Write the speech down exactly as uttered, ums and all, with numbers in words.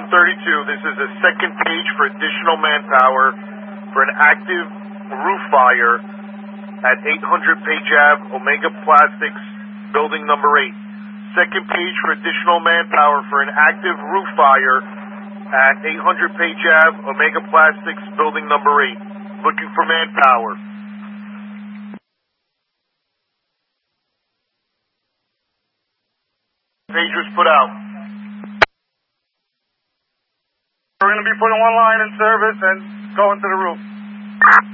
one thirty-two, this is a second page for additional manpower for an active roof fire at eight hundred Page Avenue, Omega Plastics, building number eight. Second page for additional manpower for an active roof fire at eight hundred Page Avenue, Omega Plastics, building number eight. Looking for manpower. Page was put out. We're going to be putting one line in service and going to the roof.